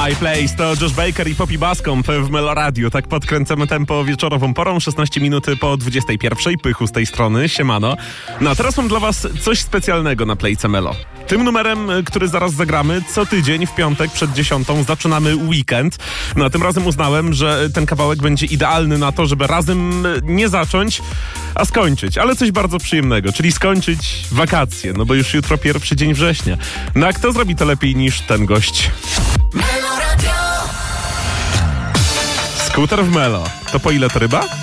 My Place to Josh Baker i Poppy Bascomb w Melo Radio. Tak podkręcamy tempo wieczorową porą, 16 minuty po 21. Pychu z tej strony, siemano. No a teraz mam dla was coś specjalnego na Playce Melo. Tym numerem, który zaraz zagramy, co tydzień w piątek przed 10 zaczynamy weekend. No a tym razem uznałem, że ten kawałek będzie idealny na to, żeby razem nie zacząć, a skończyć. Ale coś bardzo przyjemnego, czyli skończyć wakacje, no bo już jutro pierwszy dzień września. No a kto zrobi to lepiej niż ten gość? Skuter w Melo. To po ile to ryba?